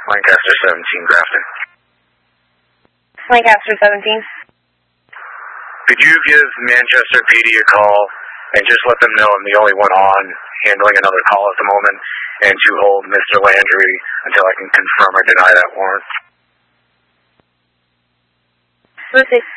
Lancaster 17, Grafton. Lancaster 17. Could you give Manchester PD a call and just let them know I'm the only one on handling another call at the moment, and to hold Mr. Landry until I can confirm or deny that warrant? Perfect.